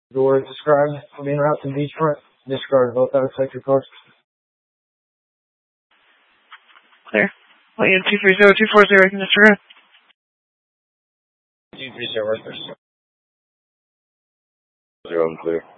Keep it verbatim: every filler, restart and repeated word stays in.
Door described for being route to beachfront. Discard both out of sector cars. Clear. William two three zero two four zero, can disregard. two three zero, reverse. Zero, I'm clear.